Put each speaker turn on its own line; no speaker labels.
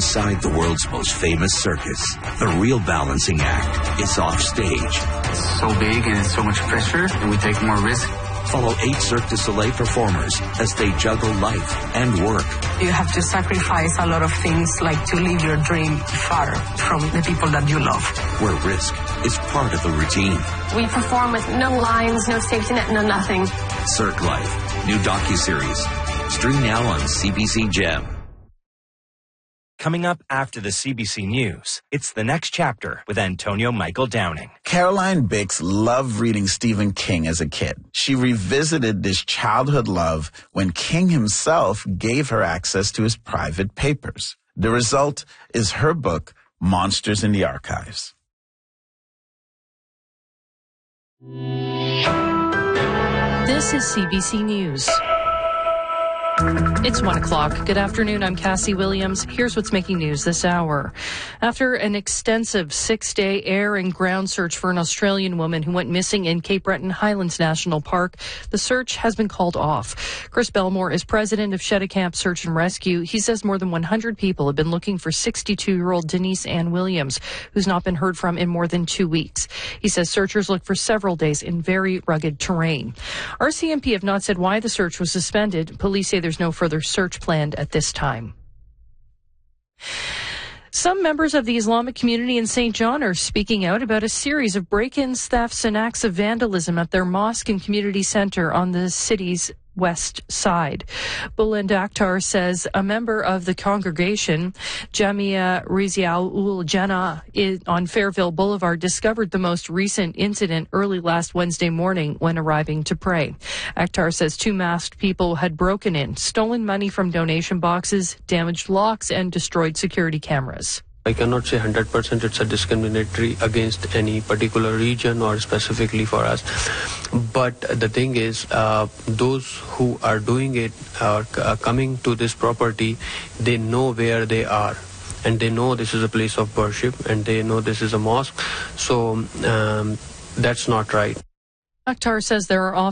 inside the world's most famous circus. The real balancing act is off stage.
It's so big and it's so much pressure, and we take more risk.
Follow 8 Cirque du Soleil performers as they juggle life and work.
You have to sacrifice a lot of things, like to leave your dream far from the people that you love.
Where risk is part of the routine.
We perform with no lines, no safety net, no nothing.
Cirque Life, new docuseries. Stream now on CBC Gem.
Coming up after the CBC News, it's The Next Chapter with Antonio Michael Downing.
Caroline Bix loved reading Stephen King as a kid. She revisited this childhood love when King himself gave her access to his private papers. The result is her book, Monsters in the Archives.
This is CBC News. It's 1 o'clock. Good afternoon. I'm Cassie Williams. Here's what's making news this hour. After an extensive 6-day air and ground search for an Australian woman who went missing in Cape Breton Highlands National Park, the search has been called off. Chris Belmore is president of Cheticamp Search and Rescue. He says more than 100 people have been looking for 62-year-old Denise Ann Williams, who's not been heard from in more than 2 weeks. He says searchers look for several days in very rugged terrain. RCMP have not said why the search was suspended. Police say there's no further search planned at this time. Some members of the Islamic community in St. John are speaking out about a series of break-ins, thefts, and acts of vandalism at their mosque and community center on the city's west side. Bulend Akhtar says a member of the congregation, Jamia Rizial ul Jannah, on Fairville Boulevard, discovered the most recent incident early last Wednesday morning when arriving to pray. Akhtar says 2 masked people had broken in, stolen money from donation boxes, damaged locks, and destroyed security cameras.
I cannot say 100% it's a discriminatory against any particular region or specifically for us. But the thing is, those who are doing it, coming to this property, they know where they are. And they know this is a place of worship and they know this is a mosque. So that's not right.
Akhtar says there are